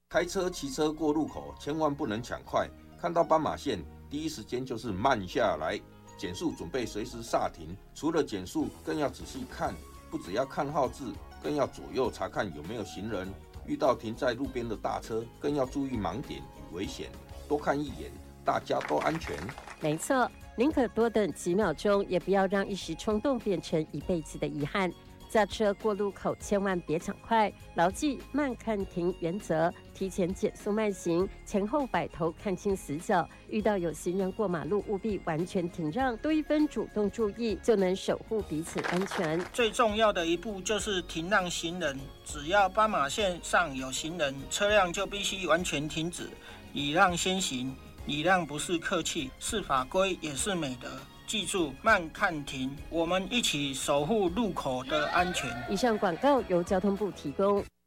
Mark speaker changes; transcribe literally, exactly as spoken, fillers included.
Speaker 1: 开车、骑车过路口，千万不能抢快，看到斑马线，第一时间就是慢下来，减速准备随时刹停。除了减速，更要仔细看，不只要看号志，更要左右查看有没有行人。遇到停在路边的大车，更要注意盲点与危险，多看一眼，大家都安全。
Speaker 2: 没错，宁可多等几秒钟，也不要让一时冲动变成一辈子的遗憾。驾车过路口千万别抢快，牢记慢看停原则，提前减速慢行，前后摆头看清死角。遇到有行人过马路，务必完全停让，多一分主动注意，就能守护彼此安全。
Speaker 3: 最重要的一步就是停让行人，只要斑马线上有行人，车辆就必须完全停止，礼让先行。礼让不是客气，是法规，也是美德。记住，慢看停，我们一起守护路口的安全。
Speaker 2: 以上广告由交通部提供。